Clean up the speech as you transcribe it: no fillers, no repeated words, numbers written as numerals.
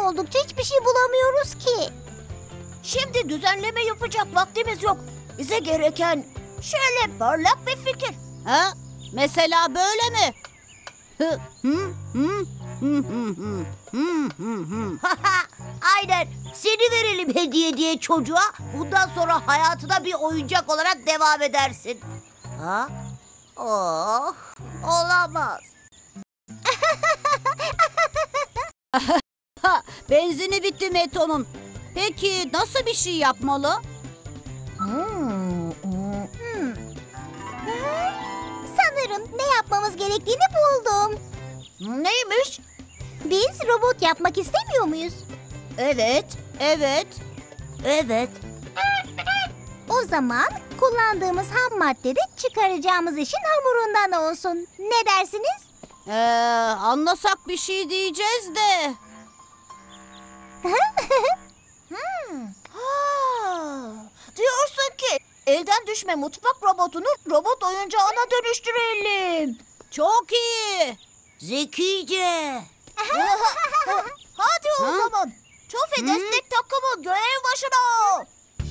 oldukça hiçbir şey bulamıyoruz ki. Şimdi düzenleme yapacak vaktimiz yok. Bize gereken şöyle parlak bir fikir. Ha? Mesela böyle mi? Hı, hı, hı, hı, hı, hı, hı, hı, hı. Aynen. Seni verelim hediye diye çocuğa. Bundan sonra hayatına bir oyuncak olarak devam edersin. Ha? Oh, olamaz. Ha, benzini bitti Meto'nun. Peki nasıl bir şey yapmalı? Sanırım ne yapmamız gerektiğini buldum. Neymiş? Biz robot yapmak istemiyor muyuz? Evet, Evet. evet. O zaman kullandığımız ham madde de çıkaracağımız işin hamurundan olsun. Ne dersiniz? Anlasak bir şey diyeceğiz de. Ha, diyorsun ki elden düşme mutfak robotunu robot oyuncağına dönüştürelim. Çok iyi. Zekice. Hadi o Ha? zaman. Çofe destek takımı görev başına.